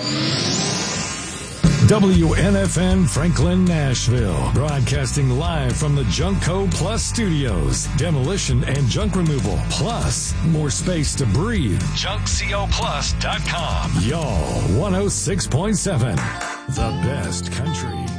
WNFN Franklin, Nashville. Broadcasting live from the Junkco Plus studios. Demolition and junk removal. Plus, more space to breathe. JunkCoPlus.com. Y'all, 106.7. The best country.